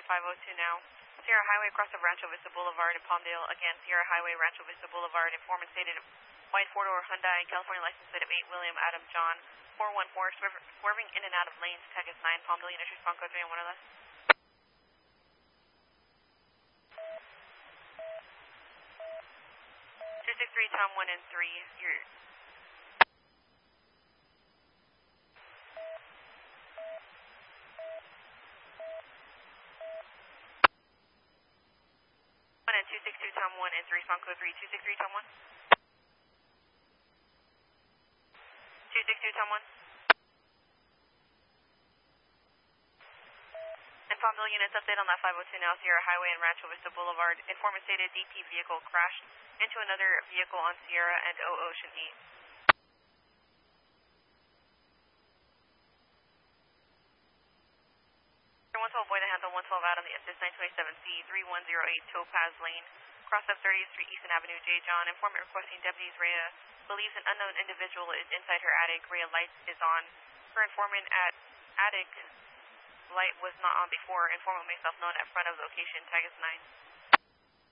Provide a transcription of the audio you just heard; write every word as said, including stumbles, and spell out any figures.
five oh two now. Sierra Highway across of Rancho Vista Boulevard in Palmdale. Again, Sierra Highway, Rancho Vista Boulevard. Informant stated white four-door Hyundai, California license plate of eight, William Adam John, four one four, swerv- swerving in and out of lanes, Texas nine, Palmdale, units respond code three and one or less. two six three, Tom one and three, you're... one and two six two, Tom one and three, respond code three, two six three, Tom one. two six two, Tom one. And Palmdale units update on that five oh two now, Sierra Highway and Rancho Vista Boulevard. Informant stated D P vehicle crashed into another vehicle on Sierra and O Ocean eight. one twelve Boy the Handle, one twelve out on the S S nine twenty-seven C, three one zero eight Topaz Lane, cross up thirtieth Street, Eastern Avenue, J. John. Informant requesting deputies Rhea believes an unknown individual is inside her attic. Rhea light is on. Her informant at attic light was not on before. Informant makes self known at front of location, Tagus nine.